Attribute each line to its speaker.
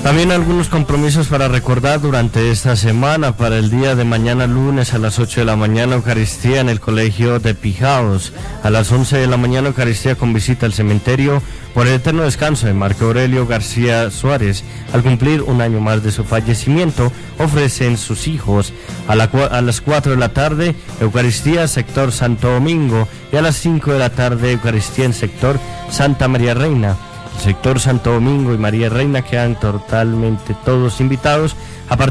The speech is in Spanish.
Speaker 1: También algunos compromisos para recordar durante esta semana. Para el día de mañana lunes a las 8 de la mañana, Eucaristía en el Colegio de Pijaos. A las 11 de la mañana, Eucaristía con visita al cementerio por el eterno descanso de Marco Aurelio García Suárez. Al cumplir un año más de su fallecimiento, ofrecen sus hijos. A las 4 de la tarde, Eucaristía sector Santo Domingo. Y a las 5 de la tarde, Eucaristía en sector Santa María Reina. El sector Santo Domingo y María Reina quedan totalmente todos invitados a